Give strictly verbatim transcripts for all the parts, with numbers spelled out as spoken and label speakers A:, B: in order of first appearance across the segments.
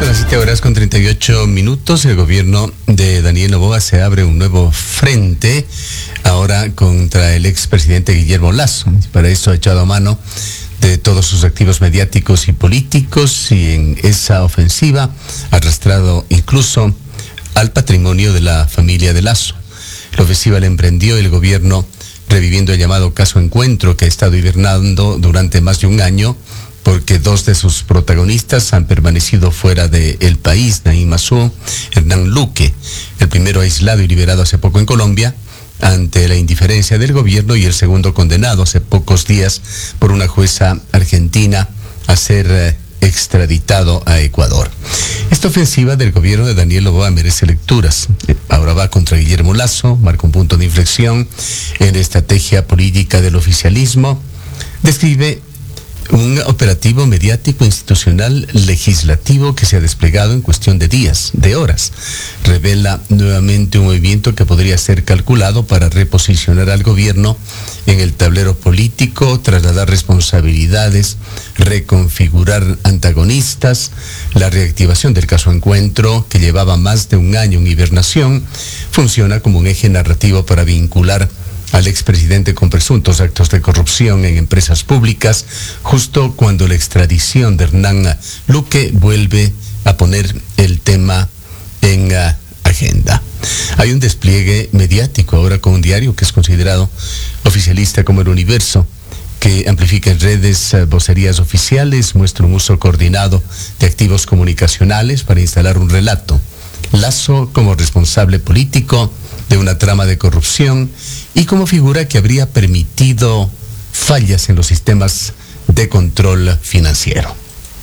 A: Son las siete horas con treinta y ocho minutos. El gobierno de Daniel Noboa se abre un nuevo frente ahora contra el expresidente Guillermo Lasso. Para eso ha echado mano de todos sus activos mediáticos y políticos, y en esa ofensiva ha arrastrado incluso al patrimonio de la familia de Lasso. La ofensiva la emprendió el gobierno reviviendo el llamado caso Encuentro, que ha estado hibernando durante más de un año, porque dos de sus protagonistas han permanecido fuera del país, Naim Masou, Hernán Luque, el primero aislado y liberado hace poco en Colombia, ante la indiferencia del gobierno, y el segundo condenado hace pocos días por una jueza argentina a ser eh, extraditado a Ecuador. Esta ofensiva del gobierno de Daniel Noboa merece lecturas. Ahora va contra Guillermo Lasso, marca un punto de inflexión en la estrategia política del oficialismo. Describe un operativo mediático, institucional, legislativo que se ha desplegado en cuestión de días, de horas. Revela nuevamente un movimiento que podría ser calculado para reposicionar al gobierno en el tablero político, trasladar responsabilidades, reconfigurar antagonistas. La reactivación del caso Encuentro, que llevaba más de un año en hibernación, funciona como un eje narrativo para vincular al expresidente con presuntos actos de corrupción en empresas públicas, justo cuando la extradición de Hernán Luque vuelve a poner el tema en uh, agenda. Hay un despliegue mediático ahora con un diario que es considerado oficialista como El Universo, que amplifica en redes uh, vocerías oficiales, muestra un uso coordinado de activos comunicacionales para instalar un relato. Lasso como responsable político de una trama de corrupción y como figura que habría permitido fallas en los sistemas de control financiero.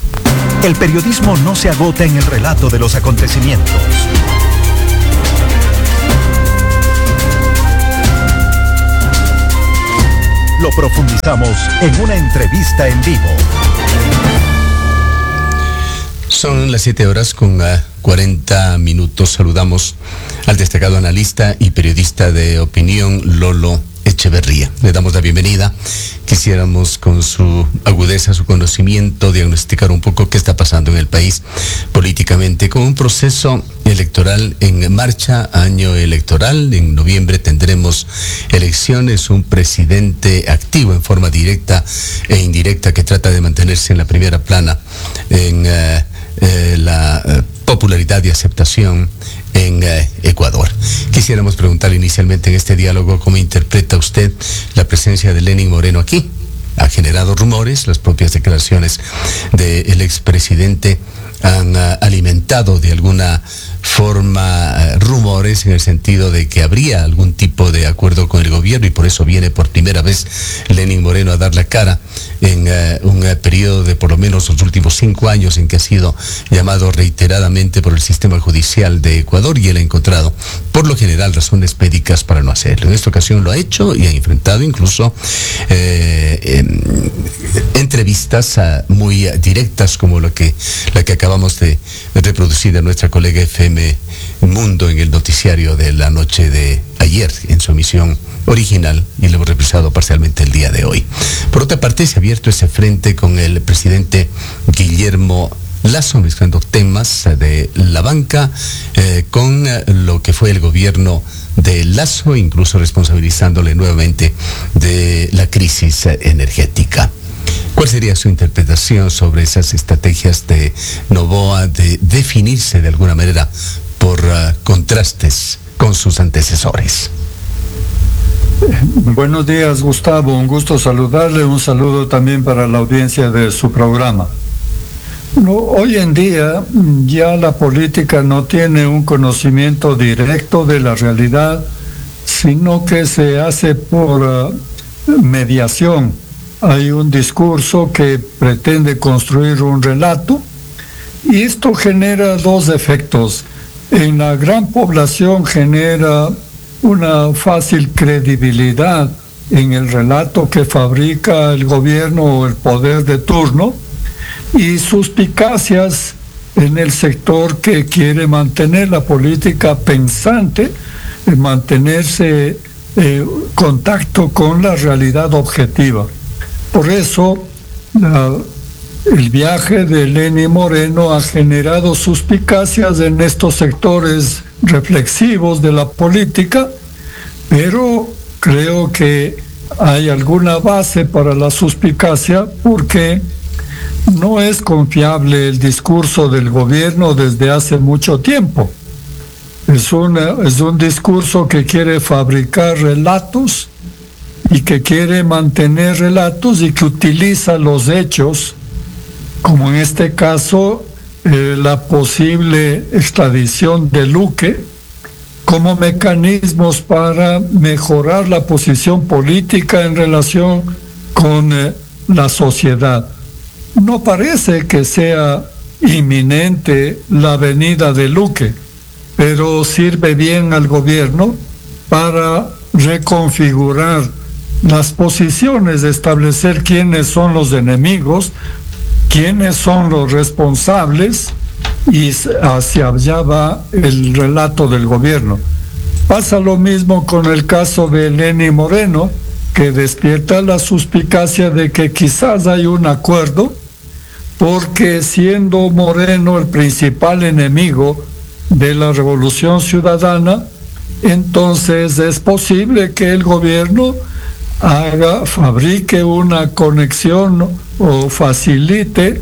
B: El periodismo no se agota en el relato de los acontecimientos. Lo profundizamos en una entrevista en vivo.
A: Son las siete horas con uh, cuarenta minutos. Saludamos al destacado analista y periodista de opinión, Lolo Echeverría. Le damos la bienvenida. Quisiéramos, con su agudeza, su conocimiento, diagnosticar un poco qué está pasando en el país políticamente, con un proceso electoral en marcha, año electoral. En noviembre tendremos elecciones, un presidente activo en forma directa e indirecta que trata de mantenerse en la primera plana en uh, eh, la uh, popularidad y aceptación en eh, Ecuador. Quisiéramos preguntarle inicialmente en este diálogo cómo interpreta usted la presencia de Lenín Moreno aquí. Ha generado rumores, las propias declaraciones del expresidente han uh, alimentado de alguna forma uh, rumores en el sentido de que habría algún tipo de acuerdo con el gobierno, y por eso viene por primera vez Lenín Moreno a dar la cara en uh, un uh, periodo de por lo menos los últimos cinco años en que ha sido llamado reiteradamente por el sistema judicial de Ecuador, y él ha encontrado por lo general razones médicas para no hacerlo. En esta ocasión lo ha hecho y ha enfrentado incluso eh, eh, entrevistas uh, muy uh, directas como la que, la que acabamos de reproducir de nuestra colega F M Mundo en el noticiario de la noche de ayer en su emisión original, y lo hemos reprisado parcialmente el día de hoy. Por otra parte, se ha abierto ese frente con el presidente Guillermo Lasso, mezclando temas de la banca eh, con lo que fue el gobierno de Lasso, incluso responsabilizándole nuevamente de la crisis energética. ¿Cuál sería su interpretación sobre esas estrategias de Noboa de definirse de alguna manera por uh, contrastes con sus antecesores?
C: Buenos días, Gustavo. Un gusto saludarle. Un saludo también para la audiencia de su programa. No, hoy en día ya la política no tiene un conocimiento directo de la realidad, sino que se hace por uh, mediación. Hay un discurso que pretende construir un relato, y esto genera dos efectos. En la gran población genera una fácil credibilidad en el relato que fabrica el gobierno o el poder de turno, y suspicacias en el sector que quiere mantener la política pensante, mantenerse en contacto con la realidad objetiva. Por eso, la, el viaje de Lenín Moreno ha generado suspicacias en estos sectores reflexivos de la política, pero creo que hay alguna base para la suspicacia porque no es confiable el discurso del gobierno desde hace mucho tiempo. Es, una, es un discurso que quiere fabricar relatos y que quiere mantener relatos y que utiliza los hechos, como en este caso eh, la posible extradición de Luque, como mecanismos para mejorar la posición política en relación con eh, la sociedad. No parece que sea inminente la venida de Luque, pero sirve bien al gobierno para reconfigurar las posiciones, establecer quiénes son los enemigos, quiénes son los responsables, y hacia allá va el relato del gobierno. Pasa lo mismo con el caso de Lenín Moreno, que despierta la suspicacia de que quizás hay un acuerdo, porque siendo Moreno el principal enemigo de la Revolución Ciudadana, entonces es posible que el gobierno haga, fabrique una conexión o facilite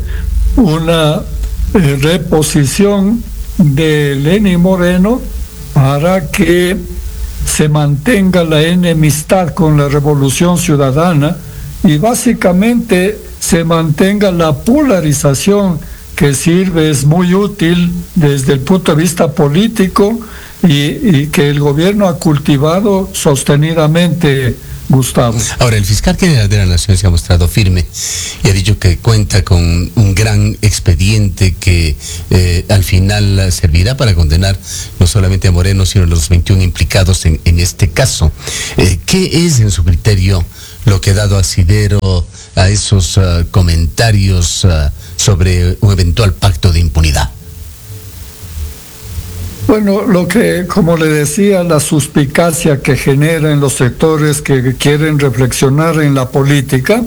C: una eh, reposición de Lenín Moreno para que se mantenga la enemistad con la Revolución Ciudadana y básicamente se mantenga la polarización que sirve, es muy útil desde el punto de vista político y, y que el gobierno ha cultivado sostenidamente, Gustavo.
A: Ahora, el fiscal general de la Nación se ha mostrado firme y ha dicho que cuenta con un gran expediente que eh, al final servirá para condenar no solamente a Moreno, sino a los veintiún implicados en, en este caso. Eh, ¿Qué es, en su criterio, lo que ha dado asidero a esos uh, comentarios uh, sobre un eventual pacto de impunidad?
C: Bueno, lo que, como le decía, la suspicacia que genera en los sectores que quieren reflexionar en la política,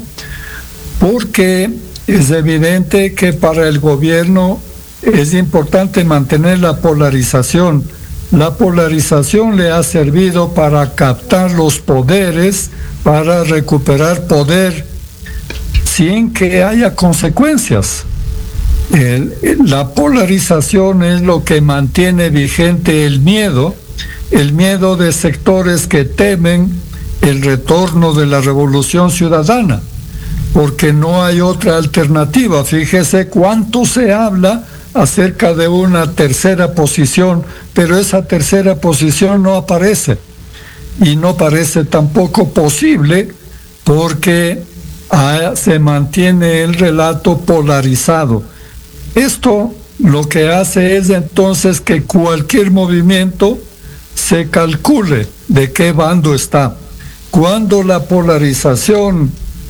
C: porque es evidente que para el gobierno es importante mantener la polarización. La polarización le ha servido para captar los poderes, para recuperar poder sin que haya consecuencias. El, la polarización es lo que mantiene vigente el miedo, el miedo de sectores que temen el retorno de la Revolución Ciudadana, porque no hay otra alternativa. Fíjese cuánto se habla acerca de una tercera posición, pero esa tercera posición no aparece, y no parece tampoco posible porque ah, se mantiene el relato polarizado. Esto lo que hace es entonces que cualquier movimiento se calcule de qué bando está. Cuando la polarización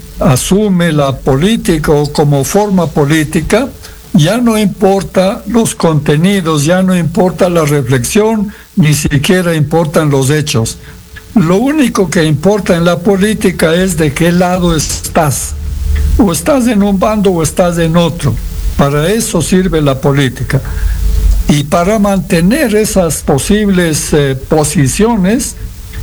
C: asume la política o como forma política, ya no importa los contenidos, ya no importa la reflexión, ni siquiera importan los hechos. Lo único que importa en la política es de qué lado estás. O estás en un bando o estás en otro. Para eso sirve la política. Y para mantener esas posibles eh, posiciones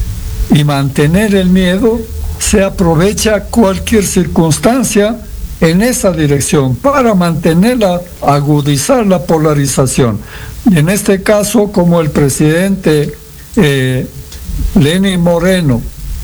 C: y mantener el miedo, se aprovecha cualquier circunstancia en esa dirección para mantenerla, agudizar la polarización. Y en este caso, como el presidente eh, Lenín Moreno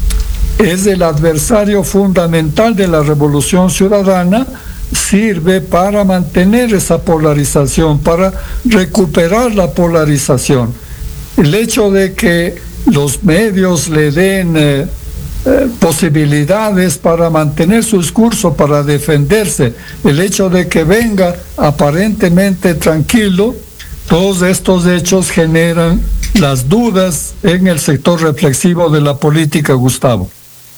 C: es el adversario fundamental de la Revolución Ciudadana, sirve para mantener esa polarización, para recuperar la polarización. El hecho de que los medios le den eh, eh, posibilidades para mantener su discurso, para defenderse, el hecho de que venga aparentemente tranquilo, todos estos hechos generan las dudas en el sector reflexivo de la política, Gustavo.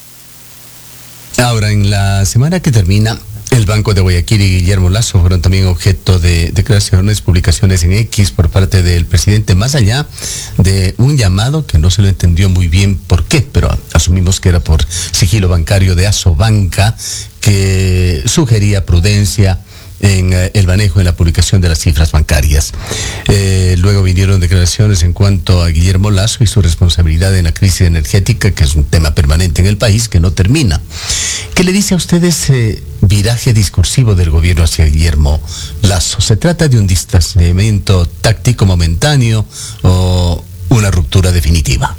A: Ahora, en la semana que termina, el Banco de Guayaquil y Guillermo Lasso fueron también objeto de declaraciones, publicaciones en X por parte del presidente, más allá de un llamado que no se lo entendió muy bien por qué, pero asumimos que era por sigilo bancario de Asobanca, que sugería prudencia en eh, el manejo, en la publicación de las cifras bancarias. Eh, luego vinieron declaraciones en cuanto a Guillermo Lasso y su responsabilidad en la crisis energética, que es un tema permanente en el país, que no termina. ¿Qué le dice a usted ese viraje discursivo del gobierno hacia Guillermo Lasso? ¿Se trata de un distanciamiento táctico momentáneo o una ruptura definitiva?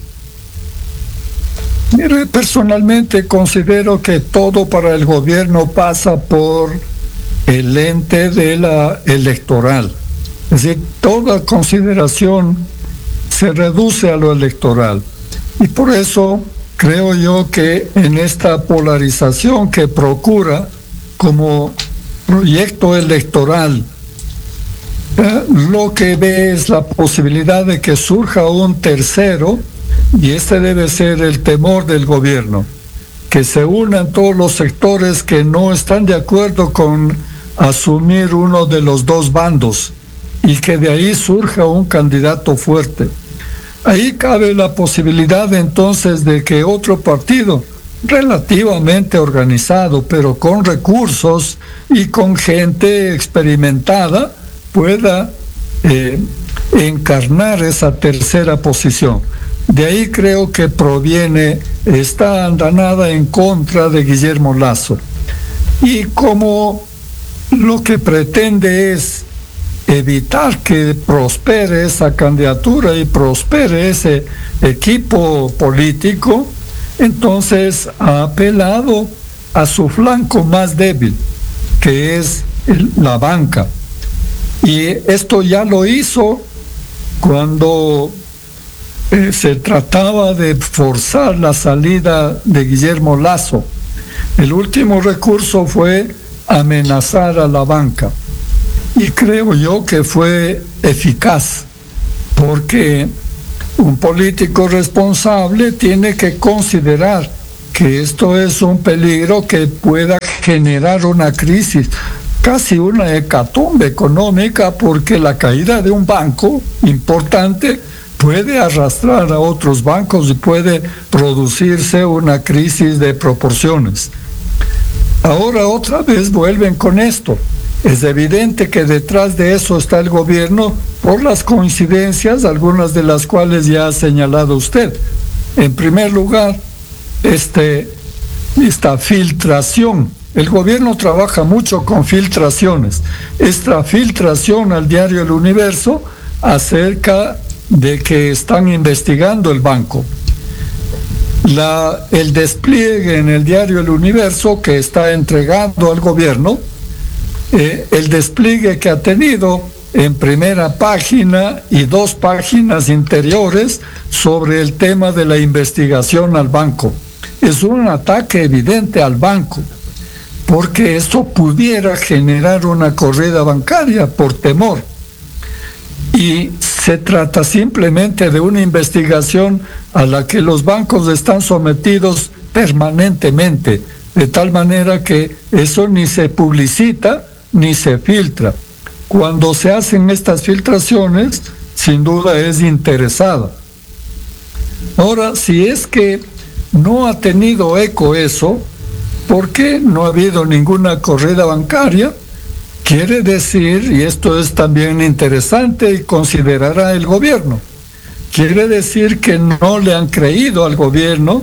C: Mire, personalmente considero que todo para el gobierno pasa por el ente de la electoral. Es decir, toda consideración se reduce a lo electoral. Y por eso creo yo que en esta polarización que procura como proyecto electoral, eh, lo que ve es la posibilidad de que surja un tercero, y este debe ser el temor del gobierno, que se unan todos los sectores que no están de acuerdo con asumir uno de los dos bandos y que de ahí surja un candidato fuerte. Ahí cabe la posibilidad entonces de que otro partido relativamente organizado, pero con recursos y con gente experimentada, pueda eh, encarnar esa tercera posición. De ahí creo que proviene esta andanada en contra de Guillermo Lasso. Y como lo que pretende es evitar que prospere esa candidatura y prospere ese equipo político, entonces ha apelado a su flanco más débil, que es el, la banca. Y esto ya lo hizo cuando Eh, se trataba de forzar la salida de Guillermo Lasso. El último recurso fue amenazar a la banca. Y creo yo que fue eficaz, porque un político responsable tiene que considerar que esto es un peligro que pueda generar una crisis, casi una hecatombe económica, porque la caída de un banco importante puede arrastrar a otros bancos y puede producirse una crisis de proporciones. Ahora otra vez vuelven con esto. Es evidente que detrás de eso está el gobierno por las coincidencias, algunas de las cuales ya ha señalado usted. En primer lugar, este, esta filtración. El gobierno trabaja mucho con filtraciones. Esta filtración al diario El Universo acerca de que están investigando el banco. La, el despliegue en el diario El Universo que está entregando al gobierno, eh, el despliegue que ha tenido en primera página y dos páginas interiores sobre el tema de la investigación al banco. Es un ataque evidente al banco, porque esto pudiera generar una corrida bancaria por temor. Y se trata simplemente de una investigación a la que los bancos están sometidos permanentemente, de tal manera que eso ni se publicita ni se filtra. Cuando se hacen estas filtraciones, sin duda es interesada. Ahora, si es que no ha tenido eco eso, ¿por qué no ha habido ninguna corrida bancaria? Quiere decir, y esto es también interesante y considerará el gobierno, quiere decir que no le han creído al gobierno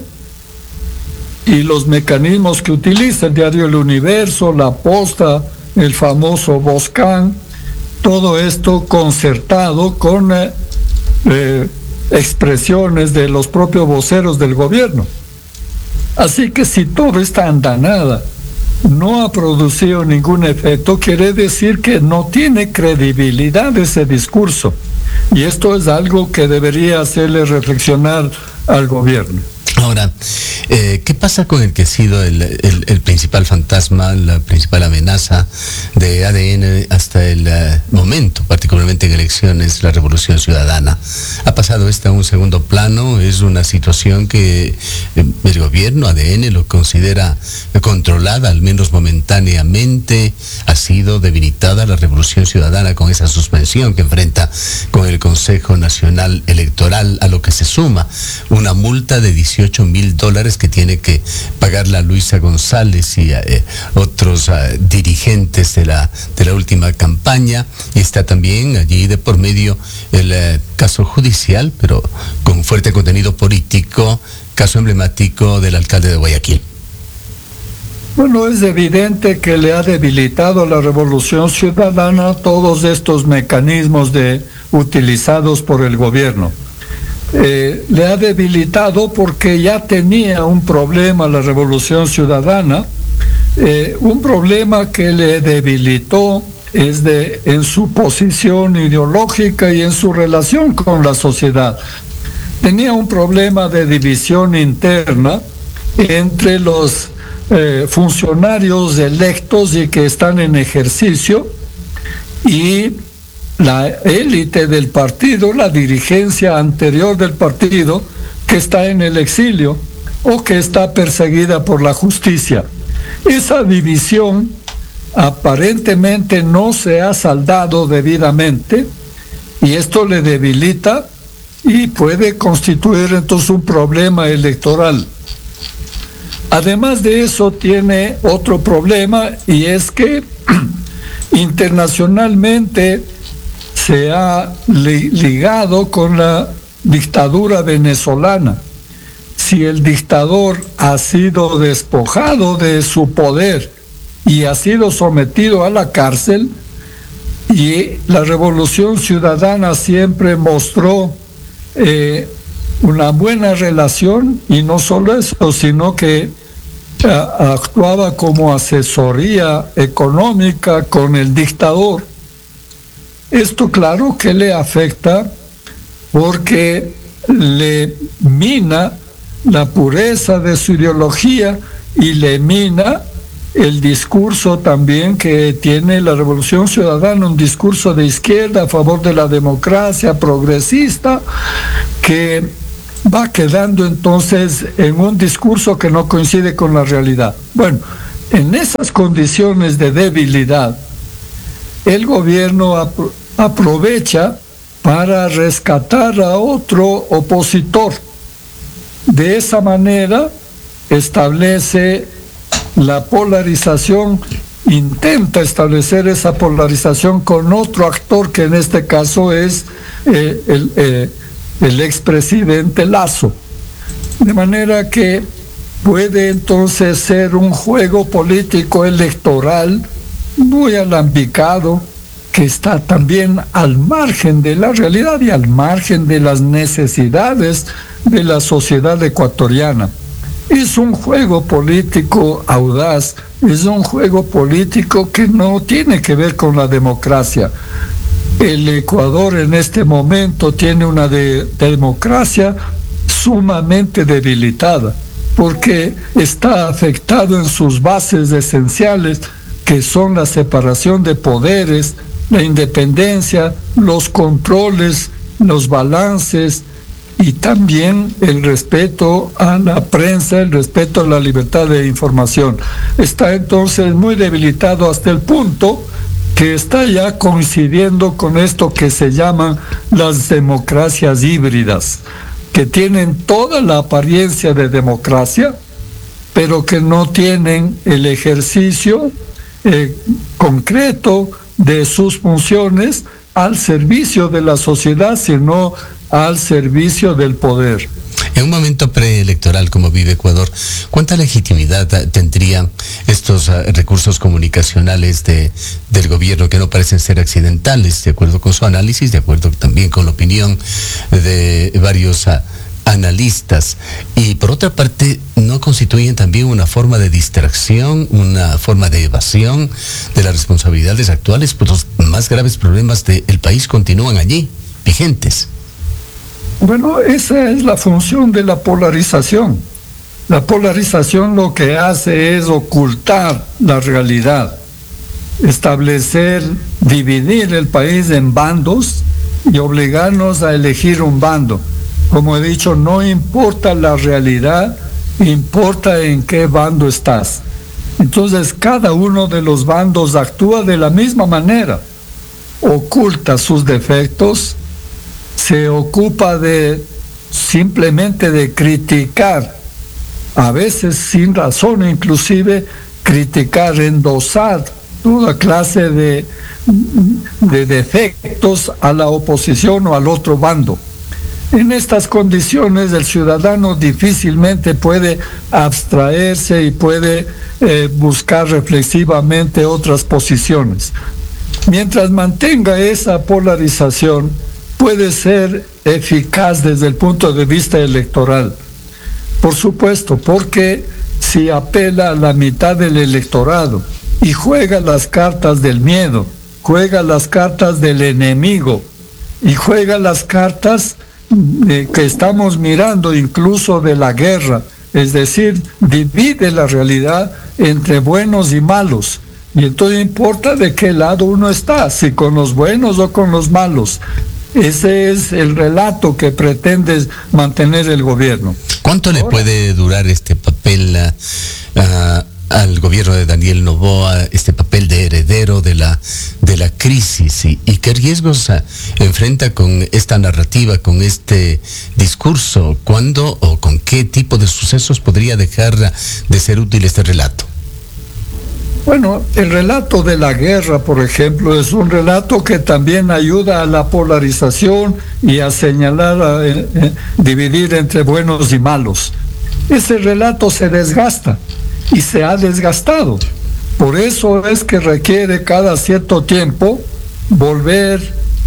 C: y los mecanismos que utiliza el diario El Universo, la Posta, el famoso Boscan, todo esto concertado con eh, eh, expresiones de los propios voceros del gobierno. Así que si toda esta andanada no ha producido ningún efecto, quiere decir que no tiene credibilidad ese discurso. Y esto es algo que debería hacerle reflexionar al gobierno.
A: Ahora, eh, ¿qué pasa con el que ha sido el, el, el principal fantasma, la principal amenaza de A D N hasta el uh, momento? particularmente en elecciones, la Revolución Ciudadana. Ha pasado esta a un segundo plano, es una situación que el gobierno A D N lo considera controlada, al menos momentáneamente. Ha sido debilitada la Revolución Ciudadana con esa suspensión que enfrenta con el Consejo Nacional Electoral, a lo que se suma una multa de dieciocho mil dólares que tiene que pagar la Luisa González y eh, otros uh, dirigentes de la, de la última campaña. Y está también allí de por medio el uh, caso judicial, pero con fuerte contenido político, caso emblemático del alcalde de Guayaquil.
C: Bueno, es evidente que le ha debilitado a la Revolución Ciudadana todos estos mecanismos de, utilizados por el gobierno. Eh, le ha debilitado porque ya tenía un problema la Revolución Ciudadana, eh, un problema que le debilitó es de, en su posición ideológica y en su relación con la sociedad. Tenía un problema de división interna entre los eh, funcionarios electos y que están en ejercicio y la élite del partido, la dirigencia anterior del partido, que está en el exilio o que está perseguida por la justicia. Esa división aparentemente no se ha saldado debidamente y esto le debilita y puede constituir entonces un problema electoral. Además de eso tiene otro problema y es que internacionalmente se ha li- ligado con la dictadura venezolana. Si el dictador ha sido despojado de su poder y ha sido sometido a la cárcel, y la Revolución Ciudadana siempre mostró eh, una buena relación, y no solo eso, sino que uh, actuaba como asesoría económica con el dictador. Esto claro que le afecta porque le mina la pureza de su ideología y le mina el discurso también que tiene la Revolución Ciudadana, un discurso de izquierda a favor de la democracia progresista, que va quedando entonces en un discurso que no coincide con la realidad. Bueno, en esas condiciones de debilidad, el gobierno ap- aprovecha para rescatar a otro opositor. De esa manera establece la polarización, intenta establecer esa polarización con otro actor que en este caso es eh, el, eh, el expresidente Lasso. De manera que puede entonces ser un juego político electoral muy alambicado, que está también al margen de la realidad y al margen de las necesidades de la sociedad ecuatoriana. Es un juego político audaz, es un juego político que no tiene que ver con la democracia. El Ecuador en este momento tiene una de, democracia sumamente debilitada, porque está afectado en sus bases esenciales, que son la separación de poderes, la independencia, los controles, los balances y también el respeto a la prensa, el respeto a la libertad de información. Está entonces muy debilitado hasta el punto que está ya coincidiendo con esto que se llaman las democracias híbridas, que tienen toda la apariencia de democracia, pero que no tienen el ejercicio eh, concreto de sus funciones al servicio de la sociedad, sino al servicio del poder.
A: En un momento preelectoral como vive Ecuador, ¿cuánta legitimidad tendrían estos uh, recursos comunicacionales de, del gobierno que no parecen ser accidentales, de acuerdo con su análisis, de acuerdo también con la opinión de varios uh, analistas? Y por otra parte, ¿no constituyen también una forma de distracción, una forma de evasión de las responsabilidades actuales? Pues los más graves problemas del país continúan allí, vigentes.
C: Bueno, esa es la función de la polarización. La polarización lo que hace es ocultar la realidad, establecer dividir el país en bandos y obligarnos a elegir un bando. Como he dicho, no importa la realidad, importa en qué bando estás. Entonces cada uno de los bandos actúa de la misma manera, oculta sus defectos, se ocupa de simplemente de criticar, a veces sin razón, inclusive criticar, endosar toda clase de, de defectos a la oposición o al otro bando. En estas condiciones el ciudadano difícilmente puede abstraerse y puede eh, buscar reflexivamente otras posiciones. Mientras mantenga esa polarización, puede ser eficaz desde el punto de vista electoral. Por supuesto, porque si apela a la mitad del electorado y juega las cartas del miedo, juega las cartas del enemigo y juega las cartas de que estamos mirando incluso de la guerra, es decir, divide la realidad entre buenos y malos. Y entonces importa de qué lado uno está, si con los buenos o con los malos. Ese es el relato que pretende mantener el gobierno.
A: ¿Cuánto Ahora, le puede durar este papel uh, uh, al gobierno de Daniel Noboa, este papel de heredero de la de la crisis? ¿Y, y qué riesgos uh, enfrenta con esta narrativa, con este discurso? ¿Cuándo o con qué tipo de sucesos podría dejar de ser útil este relato?
C: Bueno, el relato de la guerra, por ejemplo, es un relato que también ayuda a la polarización y a señalar, a eh, eh, dividir entre buenos y malos. Ese relato se desgasta y se ha desgastado. Por eso es que requiere cada cierto tiempo volver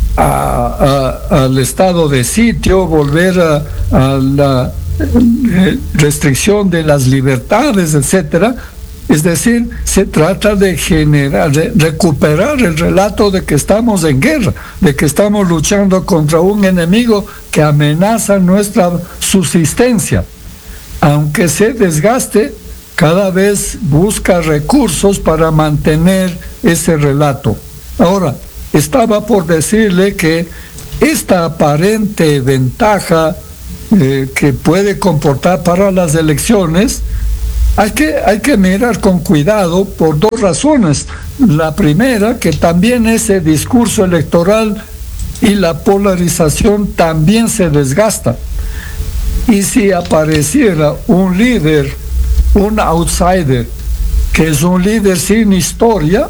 C: a, a, al estado de sitio, volver a, a la eh, restricción de las libertades, etcétera. Es decir, se trata de generar, de recuperar el relato de que estamos en guerra, de que estamos luchando contra un enemigo que amenaza nuestra subsistencia. Aunque se desgaste, cada vez busca recursos para mantener ese relato. Ahora, estaba por decirle que esta aparente ventaja eh, que puede comportar para las elecciones, Hay que, hay que mirar con cuidado por dos razones. La primera, que también ese discurso electoral y la polarización también se desgasta. Y si apareciera un líder, un outsider, que es un líder sin historia,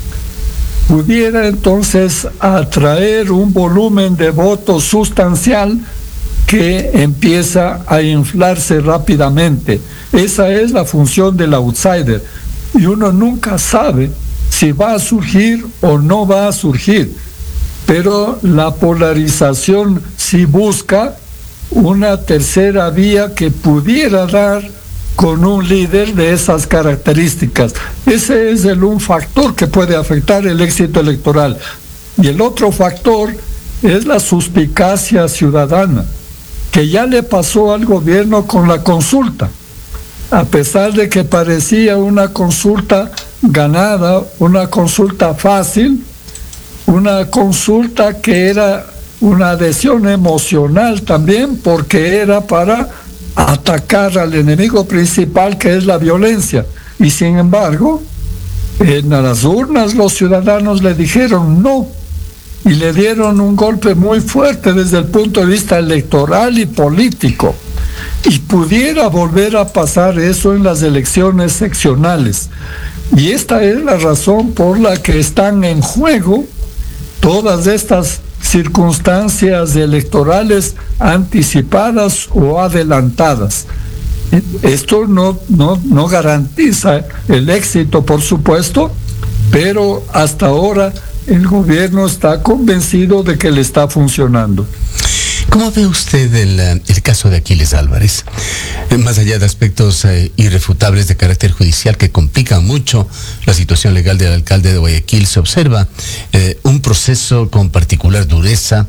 C: pudiera entonces atraer un volumen de votos sustancial que empieza a inflarse rápidamente. Esa es la función del outsider. Y uno nunca sabe si va a surgir o no va a surgir. Pero la polarización sí busca una tercera vía que pudiera dar con un líder de esas características. Ese es el un factor que puede afectar el éxito electoral. Y el otro factor es la suspicacia ciudadana, que ya le pasó al gobierno con la consulta. A pesar de que parecía una consulta ganada, una consulta fácil, una consulta que era una adhesión emocional también, porque era para atacar al enemigo principal, que es la violencia. Y sin embargo, en las urnas los ciudadanos le dijeron no, y le dieron un golpe muy fuerte desde el punto de vista electoral y político. Y pudiera volver a pasar eso en las elecciones seccionales. Y esta es la razón por la que están en juego todas estas circunstancias electorales anticipadas o adelantadas. Esto no, no, no garantiza el éxito, por supuesto, pero hasta ahora el gobierno está convencido de que le está funcionando.
A: ¿Cómo ve usted el, el caso de Aquiles Álvarez? Más allá de aspectos eh, irrefutables de carácter judicial que complican mucho la situación legal del alcalde de Guayaquil, se observa eh, un proceso con particular dureza,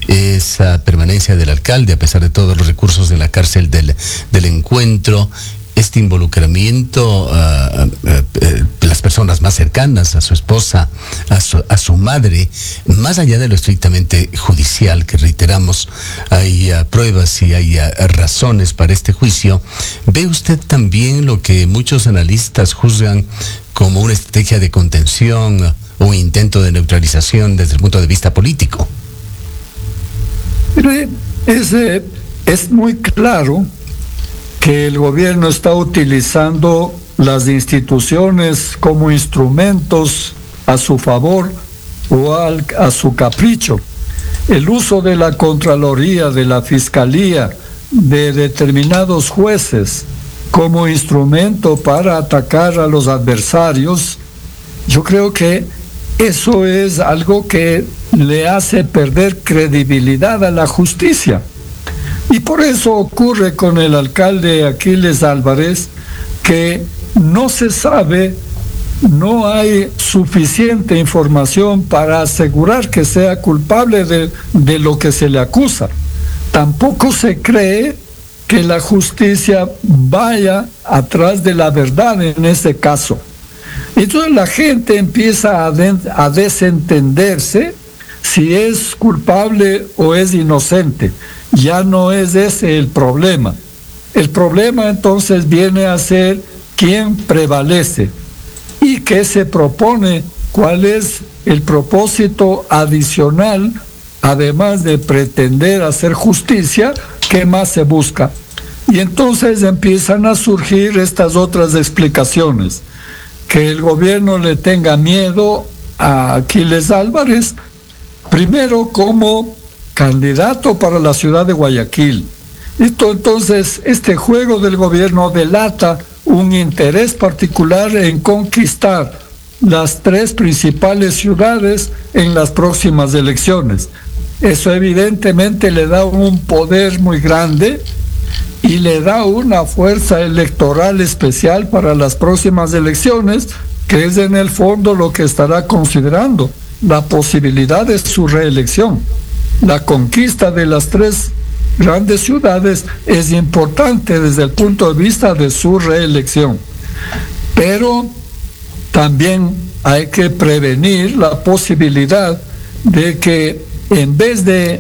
A: esa permanencia del alcalde a pesar de todos los recursos de la cárcel del, del encuentro, este involucramiento, uh, uh, uh, las personas más cercanas a su esposa, a su, a su madre, más allá de lo estrictamente judicial, que reiteramos, hay uh, pruebas y hay uh, razones para este juicio, ¿ve usted también lo que muchos analistas juzgan como una estrategia de contención o uh, un intento de neutralización desde el punto de vista político?
C: Es, eh, es muy claro que el gobierno está utilizando las instituciones como instrumentos a su favor o al, a su capricho. El uso de la Contraloría, de la Fiscalía, de determinados jueces como instrumento para atacar a los adversarios, yo creo que eso es algo que le hace perder credibilidad a la justicia. Y por eso ocurre con el alcalde Aquiles Álvarez, que no se sabe, no hay suficiente información para asegurar que sea culpable de, de lo que se le acusa. Tampoco se cree que la justicia vaya atrás de la verdad en ese caso. Entonces la gente empieza a, de, a desentenderse si es culpable o es inocente. Ya no es ese el problema. El problema entonces viene a ser quién prevalece y qué se propone, cuál es el propósito adicional, además de pretender hacer justicia, qué más se busca. Y entonces empiezan a surgir estas otras explicaciones. Que el gobierno le tenga miedo a Aquiles Álvarez, primero como candidato para la ciudad de Guayaquil. Esto, entonces, este juego del gobierno delata un interés particular en conquistar las tres principales ciudades en las próximas elecciones. Eso evidentemente le da un poder muy grande y le da una fuerza electoral especial para las próximas elecciones, que es en el fondo lo que estará considerando, la posibilidad de su reelección. La conquista de las tres grandes ciudades es importante desde el punto de vista de su reelección. Pero también hay que prevenir la posibilidad de que en vez de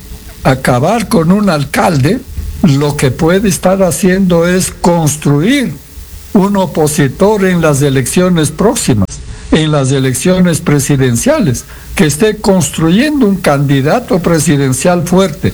C: acabar con un alcalde, lo que puede estar haciendo es construir un opositor en las elecciones próximas, en las elecciones presidenciales, que esté construyendo un candidato presidencial fuerte.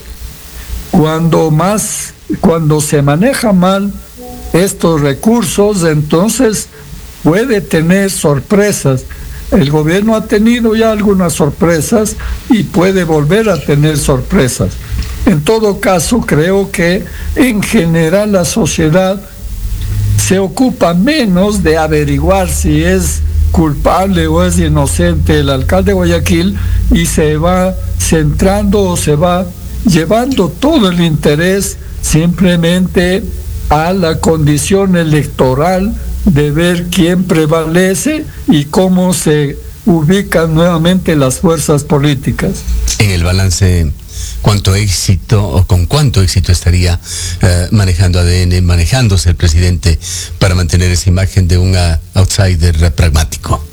C: Cuando más, cuando se maneja mal estos recursos, entonces puede tener sorpresas. El gobierno ha tenido ya algunas sorpresas y puede volver a tener sorpresas. En todo caso, creo que en general la sociedad se ocupa menos de averiguar si es culpable o es inocente el alcalde de Guayaquil y se va centrando o se va llevando todo el interés simplemente a la condición electoral de ver quién prevalece y cómo se ubican nuevamente las fuerzas políticas.
A: En el balance, ¿cuánto éxito o con cuánto éxito estaría eh, manejando A D N, manejándose el presidente para mantener esa imagen de un outsider pragmático?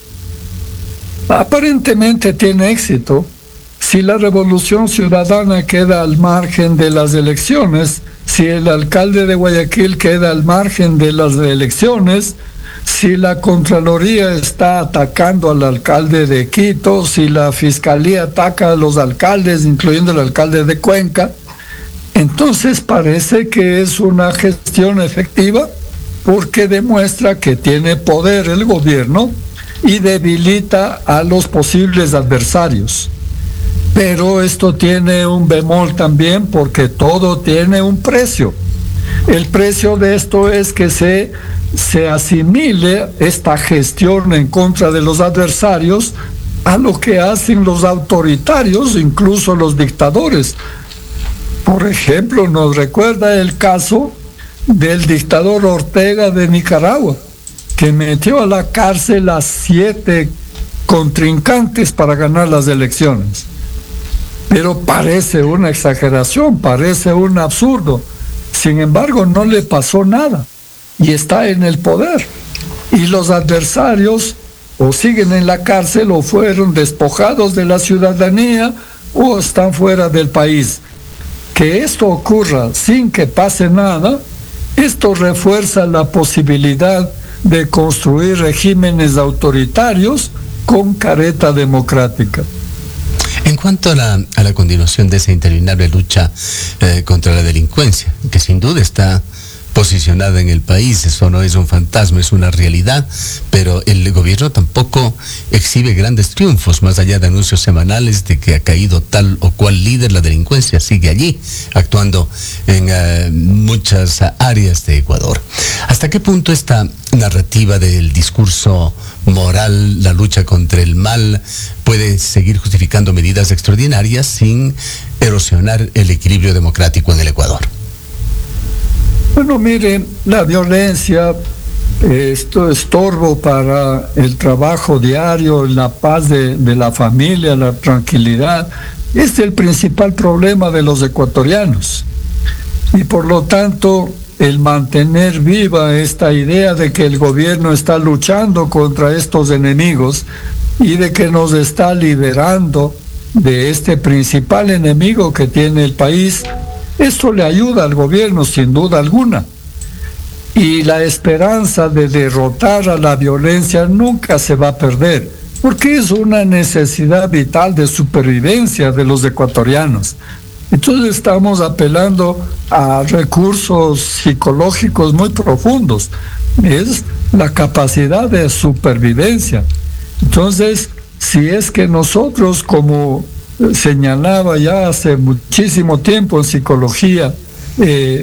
C: Aparentemente tiene éxito. Si la revolución ciudadana queda al margen de las elecciones, si el alcalde de Guayaquil queda al margen de las elecciones, si la Contraloría está atacando al alcalde de Quito, si la Fiscalía ataca a los alcaldes, incluyendo el alcalde de Cuenca, entonces parece que es una gestión efectiva porque demuestra que tiene poder el gobierno y debilita a los posibles adversarios. Pero esto tiene un bemol también porque todo tiene un precio. El precio de esto es que se, se asimile esta gestión en contra de los adversarios a lo que hacen los autoritarios, incluso los dictadores. Por ejemplo, nos recuerda el caso del dictador Ortega de Nicaragua, que metió a la cárcel a siete contrincantes para ganar las elecciones. Pero parece una exageración, parece un absurdo. Sin embargo, no le pasó nada. y está en el poder. Y los adversarios o siguen en la cárcel o fueron despojados de la ciudadanía o están fuera del país. Que esto ocurra sin que pase nada, esto refuerza la posibilidad de construir regímenes autoritarios con careta democrática.
A: En cuanto a la, a la continuación de esa interminable lucha eh, contra la delincuencia, que sin duda está posicionada en el país, eso no es un fantasma, es una realidad, pero el gobierno tampoco exhibe grandes triunfos, más allá de anuncios semanales de que ha caído tal o cual líder, la delincuencia sigue allí, actuando en uh, muchas áreas de Ecuador. ¿Hasta qué punto esta narrativa del discurso moral, la lucha contra el mal, puede seguir justificando medidas extraordinarias sin erosionar el equilibrio democrático en el Ecuador?
C: Bueno, miren, la violencia, esto es estorbo para el trabajo diario, la paz de, de la familia, la tranquilidad, es el principal problema de los ecuatorianos. Y por lo tanto, el mantener viva esta idea de que el gobierno está luchando contra estos enemigos y de que nos está liberando de este principal enemigo que tiene el país, esto le ayuda al gobierno sin duda alguna. Y la esperanza de derrotar a la violencia nunca se va a perder, porque es una necesidad vital de supervivencia de los ecuatorianos. Entonces estamos apelando a recursos psicológicos muy profundos. Es la capacidad de supervivencia. Entonces, si es que nosotros, como señalaba ya hace muchísimo tiempo en psicología eh,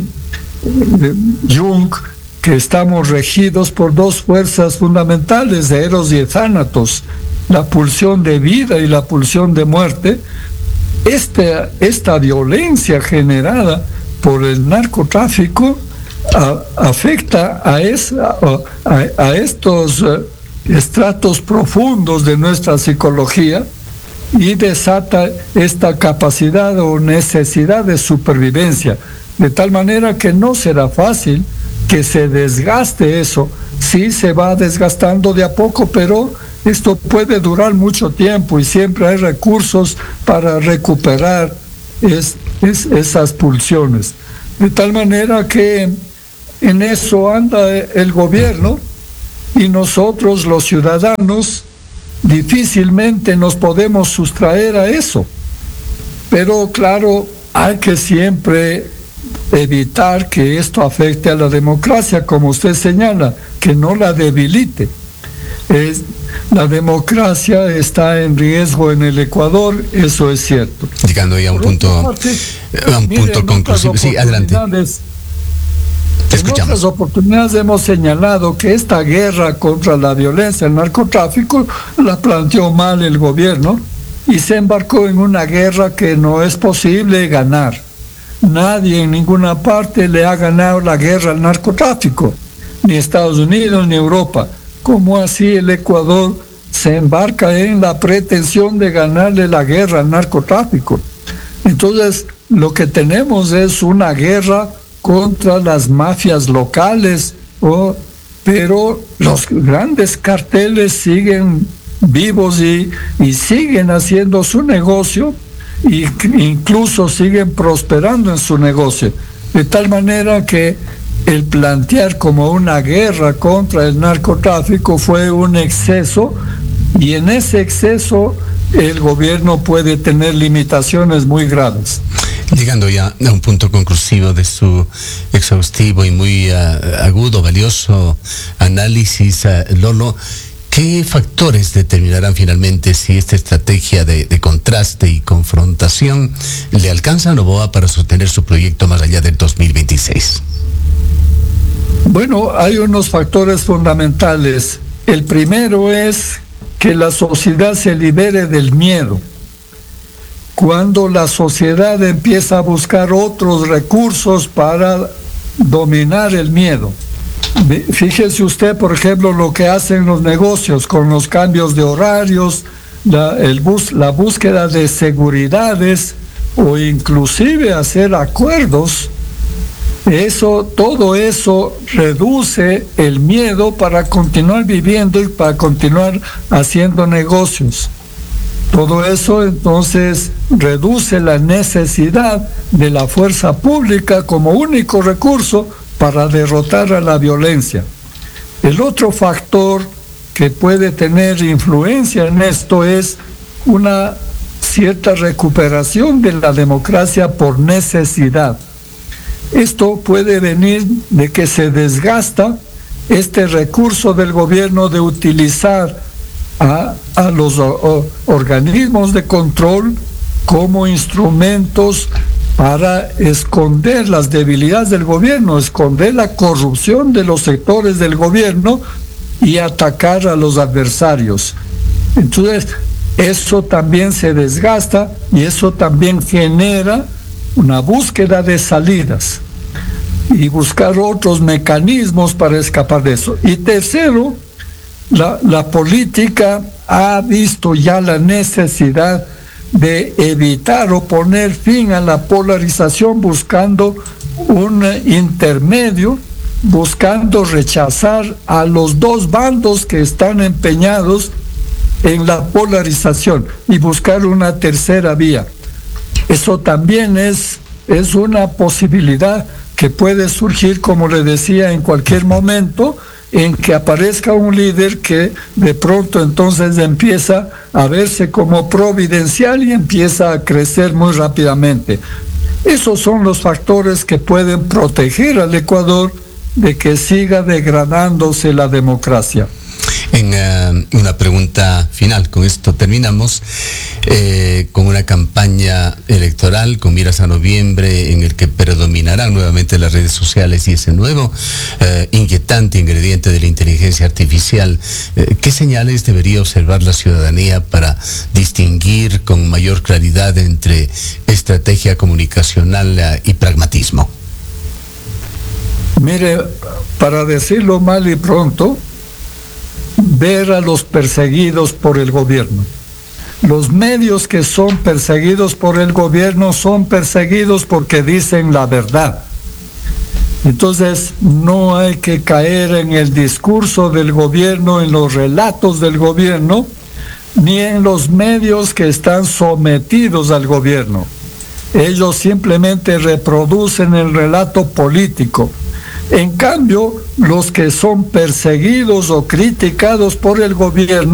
C: Jung, que estamos regidos por dos fuerzas fundamentales, de Eros y Thanatos, la pulsión de vida y la pulsión de muerte. Esta, esta violencia generada por el narcotráfico a, afecta a, esa, a, a estos uh, estratos profundos de nuestra psicología y desata esta capacidad o necesidad de supervivencia, de tal manera que no será fácil que se desgaste eso. Sí se va desgastando de a poco, pero esto puede durar mucho tiempo y siempre hay recursos para recuperar es, es, esas pulsiones. De tal manera que en eso anda el gobierno y nosotros los ciudadanos difícilmente nos podemos sustraer a eso. Pero claro, hay que siempre evitar que esto afecte a la democracia, como usted señala, que no la debilite. Es, la democracia está en riesgo en el Ecuador, eso es cierto.
A: Llegando ya a un Por punto, parte, a un punto conclusivo. Sí, adelante.
C: En otras oportunidades hemos señalado que esta guerra contra la violencia, el narcotráfico, la planteó mal el gobierno y se embarcó en una guerra que no es posible ganar. Nadie en ninguna parte le ha ganado la guerra al narcotráfico, ni Estados Unidos ni Europa. ¿Cómo así el Ecuador se embarca en la pretensión de ganarle la guerra al narcotráfico? Entonces, lo que tenemos es una guerra contra las mafias locales, oh, pero los grandes carteles siguen vivos y, y siguen haciendo su negocio e incluso siguen prosperando en su negocio, de tal manera que el plantear como una guerra contra el narcotráfico fue un exceso, y en ese exceso el gobierno puede tener limitaciones muy graves.
A: Llegando ya a un punto conclusivo de su exhaustivo y muy uh, agudo, valioso análisis, uh, Lolo, ¿qué factores determinarán finalmente si esta estrategia de, de contraste y confrontación le alcanza a Noboa para sostener su proyecto más allá del dos mil veintiséis?
C: Bueno, hay unos factores fundamentales. El primero es que la sociedad se libere del miedo. Cuando la sociedad empieza a buscar otros recursos para dominar el miedo. Fíjese usted, por ejemplo, lo que hacen los negocios con los cambios de horarios, la, el bus, la búsqueda de seguridades o inclusive hacer acuerdos Eso, todo eso reduce el miedo para continuar viviendo y para continuar haciendo negocios. Todo eso entonces reduce la necesidad de la fuerza pública como único recurso para derrotar a la violencia. El otro factor que puede tener influencia en esto es una cierta recuperación de la democracia por necesidad. Esto puede venir de que se desgasta este recurso del gobierno de utilizar a, a los o, organismos de control como instrumentos para esconder las debilidades del gobierno, esconder la corrupción de los sectores del gobierno y atacar a los adversarios. Entonces, eso también se desgasta y eso también genera una búsqueda de salidas y buscar otros mecanismos para escapar de eso. Y tercero, la, la política ha visto ya la necesidad de evitar o poner fin a la polarización buscando un intermedio, buscando rechazar a los dos bandos que están empeñados en la polarización y buscar una tercera vía. Eso también es, es una posibilidad que puede surgir, como le decía, en cualquier momento, en que aparezca un líder que de pronto entonces empieza a verse como providencial y empieza a crecer muy rápidamente. Esos son los factores que pueden proteger al Ecuador de que siga degradándose la democracia.
A: En uh, una pregunta final, con esto terminamos, eh, con una campaña electoral con miras a noviembre en el que predominarán nuevamente las redes sociales y ese nuevo eh, inquietante ingrediente de la inteligencia artificial. Eh, ¿Qué señales debería observar la ciudadanía para distinguir con mayor claridad entre estrategia comunicacional uh, y pragmatismo?
C: Mire, para decirlo mal y pronto, ver a los perseguidos por el gobierno. Los medios que son perseguidos por el gobierno son perseguidos porque dicen la verdad. Entonces, no hay que caer en el discurso del gobierno, en los relatos del gobierno, ni en los medios que están sometidos al gobierno. Ellos simplemente reproducen el relato político. En cambio, los que son perseguidos o criticados por el gobierno